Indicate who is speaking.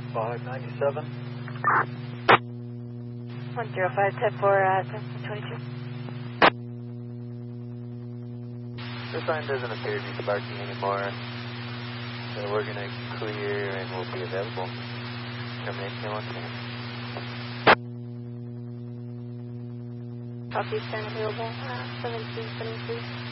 Speaker 1: 597.
Speaker 2: 105, type 4, 22.
Speaker 3: The sign doesn't appear to be sparking anymore, so we're going to clear and we'll be available. Termination on 10.
Speaker 2: Copy, stand available, 1773.